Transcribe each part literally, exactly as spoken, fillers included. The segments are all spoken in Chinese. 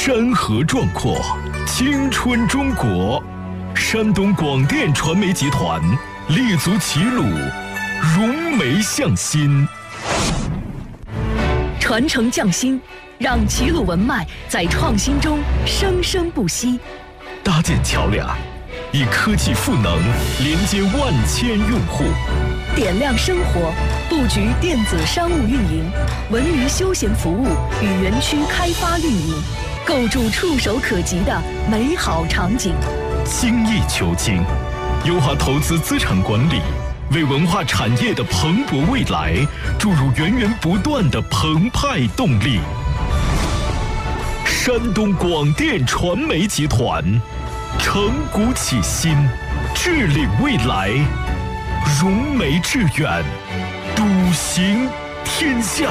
山河壮阔，青春中国。山东广电传媒集团立足齐鲁，融媒向心， 传承匠心，让齐鲁文脉在创新中生生不息。 搭建桥梁，以科技赋能连接万千用户。 点亮生活，布局电子商务运营、文娱休闲服务与园区开发运营，构筑触手可及的美好场景。 精益求精，优化投资资产管理，为文化产业的蓬勃未来注入源源不断的澎湃动力。山东广电传媒集团，承古启新，致力未来，融媒致远，笃行天下。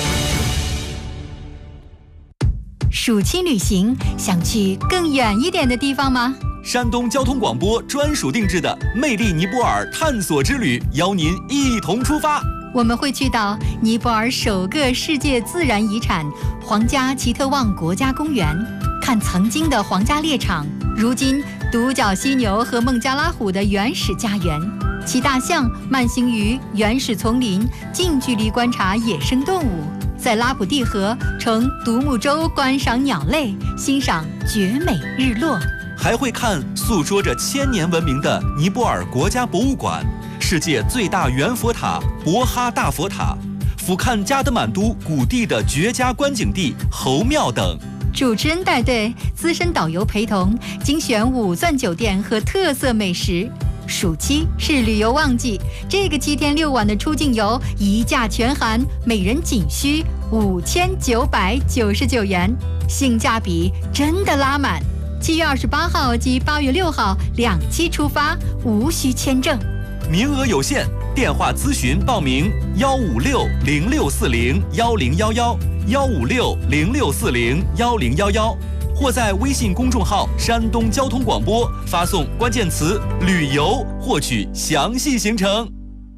暑期旅行，想去更远一点的地方吗？ 山东交通广播专属定制的魅力尼泊尔探索之旅，邀您一同出发。 我们会去到尼泊尔首个世界自然遗产皇家奇特旺国家公园，看曾经的皇家猎场，如今独角犀牛和孟加拉虎的原始家园，骑大象、慢行鱼、原始丛林，近距离观察野生动物，在拉普蒂河乘独木舟观赏鸟类，欣赏绝美日落。 还会看诉说着千年文明的尼泊尔国家博物馆，世界最大圆佛塔博哈大佛塔，俯瞰加德满都古地的绝佳观景地侯庙等。 主持人带队，资深导游陪同，精选五钻酒店和特色美食。暑期是旅游旺季，这个七天六晚的出境游一价全含，每人仅需五千九百九十九元，性价比真的拉满。七月二十八号及八月六号两期出发，无需签证， 名额有限，电话咨询报名幺五六零六四零幺零幺幺幺五六零六四零幺零幺幺，或在微信公众号山东交通广播发送关键词旅游获取详细行程。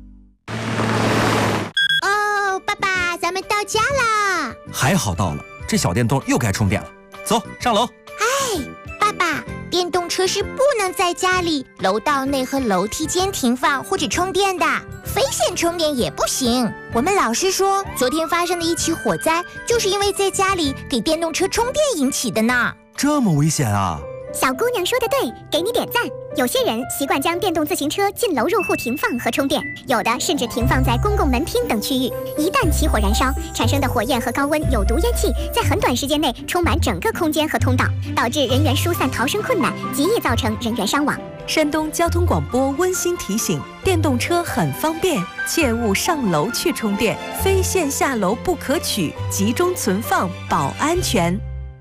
哦，爸爸，咱们到家啦！ 还好到了，这小电动又该充电了，走上楼。 哎，爸爸，电动车是不能在家里、楼道内和楼梯间停放或者充电的，非线充电也不行。我们老师说，昨天发生的一起火灾，就是因为在家里给电动车充电引起的呢。 这么危险啊！ 小姑娘说的对，给你点赞。有些人习惯将电动自行车进楼入户停放和充电，有的甚至停放在公共门厅等区域。一旦起火燃烧，产生的火焰和高温有毒烟气在很短时间内充满整个空间和通道，导致人员疏散逃生困难，极易造成人员伤亡。 山东交通广播温馨提醒：电动车很方便，切勿上楼去充电，非线下楼不可取，集中存放保安全。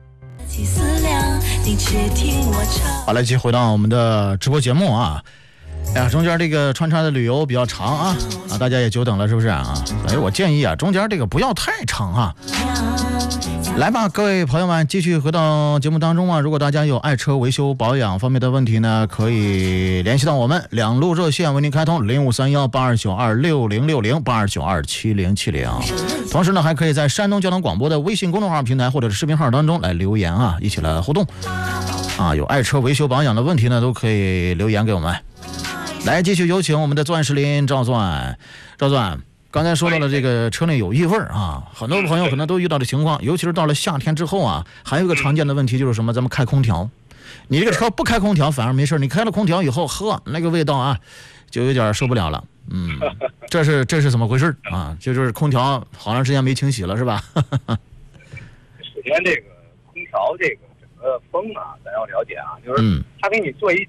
好，来继续回到我们的直播节目啊！哎呀，中间这个穿插的旅游比较长啊啊，大家也久等了，是不是啊？所以我建议啊，中间这个不要太长啊。来吧，各位朋友们，继续回到节目当中啊！如果大家有爱车维修保养方面的问题呢，可以联系到我们两路热线为您开通零五三幺八二九二六零六零八二九二七零七零。同时呢，还可以在山东交通广播的微信公众号平台或者是视频号当中来留言啊，一起来互动啊！有爱车维修保养的问题呢，都可以留言给我们。来，继续有请我们的钻石林赵钻，赵钻。刚才说到了这个车内有异味啊，很多朋友可能都遇到的情况，尤其是到了夏天之后啊，还有一个常见的问题就是什么？咱们开空调，你这个车不开空调反而没事，你开了空调以后，呵，那个味道啊，就有点受不了了。嗯，这是这是怎么回事啊？就就是空调好长时间没清洗了，是吧？ 首先，这个空调这个整个风啊，咱要了解啊，就是它给你做一